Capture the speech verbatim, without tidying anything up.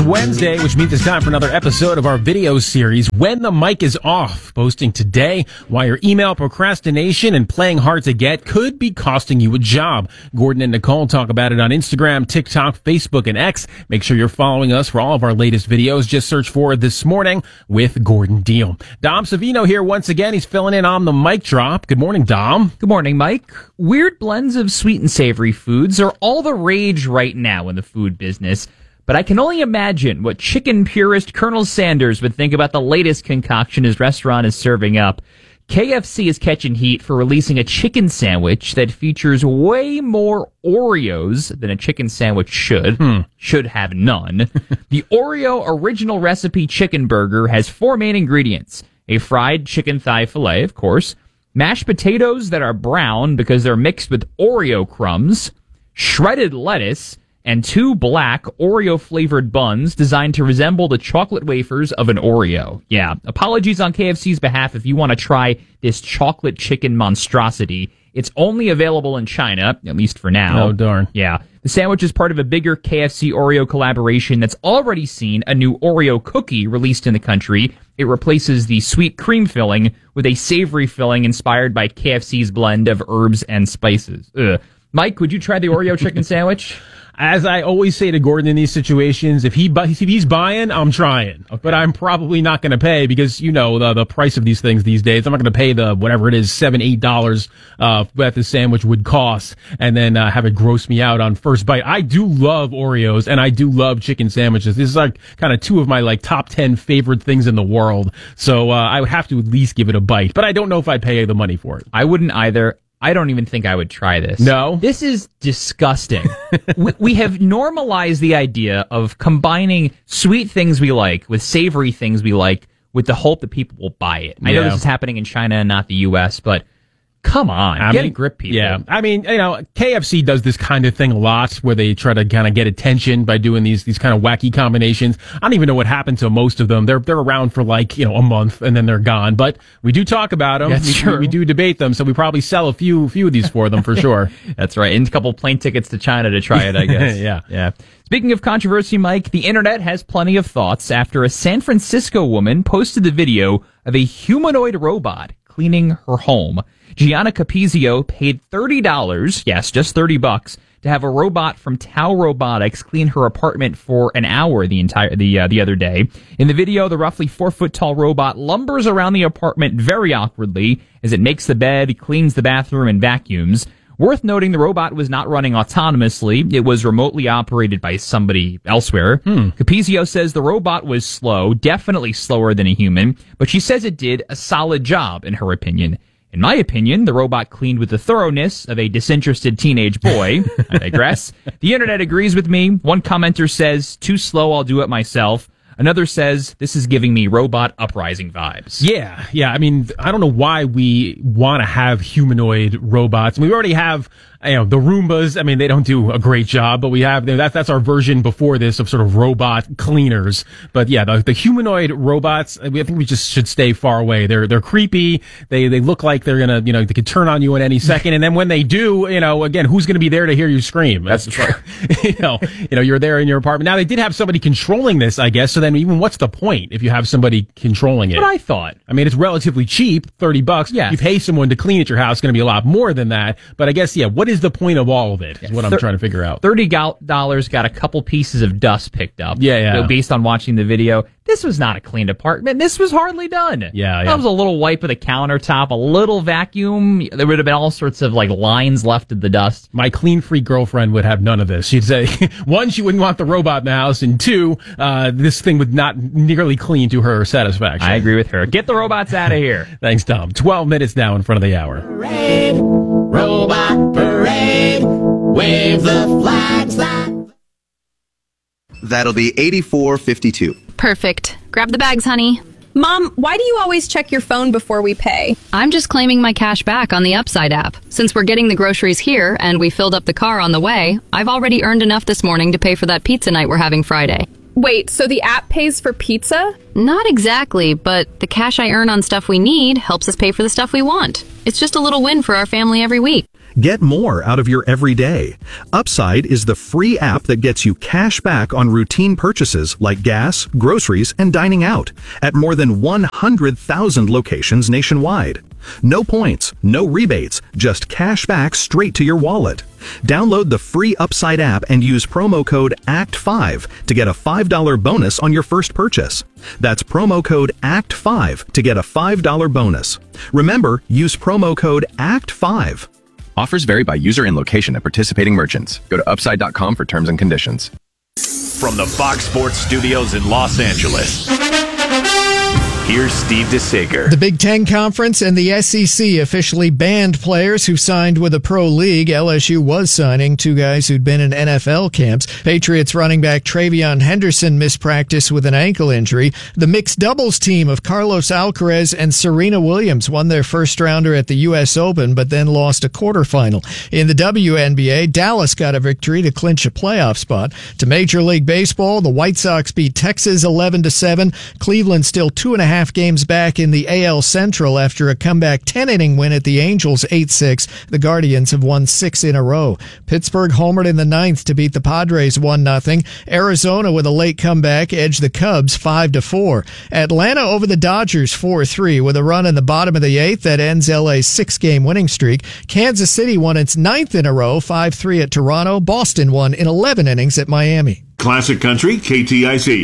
Wednesday, which means it's time for another episode of our video series, When the Mic is Off. Posting today why your email procrastination and playing hard to get could be costing you a job. Gordon and Nicole talk about it on Instagram, TikTok, Facebook, and X. Make sure you're following us for all of our latest videos. Just search for This Morning with Gordon Deal. Dom Savino here once again. He's filling in on the mic drop. Good morning, Dom. Good morning, Mike. Weird blends of sweet and savory foods are all the rage right now in the food business. But I can only imagine what chicken purist Colonel Sanders would think about the latest concoction his restaurant is serving up. K F C is catching heat for releasing a chicken sandwich that features way more Oreos than a chicken sandwich should. Hmm. Should have none. The Oreo original recipe chicken burger has four main ingredients. A fried chicken thigh fillet, of course. Mashed potatoes that are brown because they're mixed with Oreo crumbs. Shredded lettuce. And two black Oreo-flavored buns designed to resemble the chocolate wafers of an Oreo. Yeah, apologies on K F C's behalf if you want to try this chocolate chicken monstrosity. It's only available in China, at least for now. Oh, darn. Yeah. The sandwich is part of a bigger K F C-Oreo collaboration that's already seen a new Oreo cookie released in the country. It replaces the sweet cream filling with a savory filling inspired by K F C's blend of herbs and spices. Ugh. Mike, would you try the Oreo chicken sandwich? As I always say to Gordon in these situations, if he bu- if he's buying, I'm trying. Okay. But I'm probably not going to pay because, you know, the the price of these things these days. I'm not going to pay the whatever it is, seven, eight dollars uh, that the sandwich would cost, and then uh, have it gross me out on first bite. I do love Oreos, and I do love chicken sandwiches. This is like kind of two of my like top ten favorite things in the world. So uh, I would have to at least give it a bite. But I don't know if I'd pay the money for it. I wouldn't either. I don't even think I would try this. No? This is disgusting. we, we have normalized the idea of combining sweet things we like with savory things we like with the hope that people will buy it. I Yeah. know this is happening in China and not the U S, but come on, I get mean, a grip, people. Yeah, I mean, you know, K F C does this kind of thing a lot where they try to kind of get attention by doing these these kind of wacky combinations. I don't even know what happened to most of them. They're they're around for like, you know, a month and then they're gone. But we do talk about them. That's we, true. we do debate them, so we probably sell a few few of these for them for sure. That's right. And a couple plane tickets to China to try it, I guess. Yeah. Yeah. Speaking of controversy, Mike, the internet has plenty of thoughts after a San Francisco woman posted the video of a humanoid robot cleaning her home. Gianna Capizio paid thirty dollars, yes, just thirty bucks, to have a robot from Tao Robotics clean her apartment for an hour the entire the uh, the other day. In the video, the roughly four foot tall robot lumbers around the apartment very awkwardly as it makes the bed, cleans the bathroom, and vacuums. Worth noting, the robot was not running autonomously. It was remotely operated by somebody elsewhere. Hmm. Capizio says the robot was slow, definitely slower than a human, but she says it did a solid job, in her opinion. In my opinion, the robot cleaned with the thoroughness of a disinterested teenage boy. I digress. The internet agrees with me. One commenter says, too slow, I'll do it myself. Another says, this is giving me Robot Uprising vibes. Yeah, yeah. I mean, I don't know why we want to have humanoid robots. We already have, you know, the Roombas. I mean, they don't do a great job, but we have, that's, that's our version before this of sort of robot cleaners. But yeah, the, the humanoid robots, I think we just should stay far away. They're, they're creepy. They, they look like they're gonna, you know, they could turn on you at any second. And then when they do, you know, again, who's gonna be there to hear you scream? That's true. you know, you know, you're there in your apartment. Now, they did have somebody controlling this, I guess, so then even what's the point if you have somebody controlling it? What I thought. I mean, it's relatively cheap, thirty bucks. Yes. You pay someone to clean at your house, it's going to be a lot more than that. But I guess, yeah, what is the point of all of it is what I'm Thir- trying to figure out. thirty dollars got a couple pieces of dust picked up. Yeah, yeah. You know, based on watching the video. This was not a cleaned apartment. This was hardly done. Yeah, yeah. That was a little wipe of the countertop, a little vacuum. There would have been all sorts of like lines left of the dust. My clean free girlfriend would have none of this. She'd say, one, she wouldn't want the robot in the house, and two, uh, this thing would not nearly clean to her satisfaction. I agree with her. Get the robots out of here. Thanks, Tom. twelve minutes now in front of the hour. Parade, robot parade, wave the flags that... That'll be eighty-four fifty-two. Perfect. Grab the bags, honey. Mom, why do you always check your phone before we pay? I'm just claiming my cash back on the Upside app. Since we're getting the groceries here and we filled up the car on the way, I've already earned enough this morning to pay for that pizza night we're having Friday. Wait, so the app pays for pizza? Not exactly, but the cash I earn on stuff we need helps us pay for the stuff we want. It's just a little win for our family every week. Get more out of your everyday. Upside is the free app that gets you cash back on routine purchases like gas, groceries, and dining out at more than one hundred thousand locations nationwide. No points, no rebates, just cash back straight to your wallet. Download the free Upside app and use promo code A C T five to get a five dollars bonus on your first purchase. That's promo code A C T five to get a five dollars bonus. Remember, use promo code A C T five. Offers vary by user and location at participating merchants. Go to upside dot com for terms and conditions. From the Fox Sports Studios in Los Angeles, here's Steve DeSager. The Big Ten Conference and the S E C officially banned players who signed with a pro league. L S U was signing two guys who'd been in N F L camps. Patriots running back Travion Henderson missed practice with an ankle injury. The mixed doubles team of Carlos Alcaraz and Serena Williams won their first rounder at the U S Open, but then lost a quarterfinal. In the W N B A, Dallas got a victory to clinch a playoff spot. To Major League Baseball, the White Sox beat Texas eleven to seven. Cleveland still two and a half games back in the A L Central after a comeback ten-inning win at the Angels eight six. The Guardians have won six in a row. Pittsburgh homered in the ninth to beat the Padres one nothing. Arizona with a late comeback edged the Cubs five to four. Atlanta over the Dodgers four three with a run in the bottom of the eighth that ends L A's six-game winning streak. Kansas City won its ninth in a row, five three at Toronto. Boston won in eleven innings at Miami. Classic Country, K T I C.